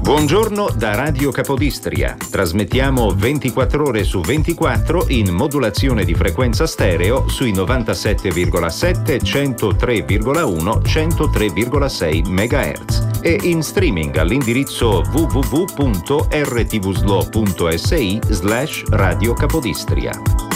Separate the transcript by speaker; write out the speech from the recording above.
Speaker 1: Buongiorno da Radio Capodistria. Trasmettiamo 24 ore su 24 in modulazione di frequenza stereo sui 97,7, 103,1, 103,6 MHz e in streaming all'indirizzo www.rtvslo.si/Radio Capodistria.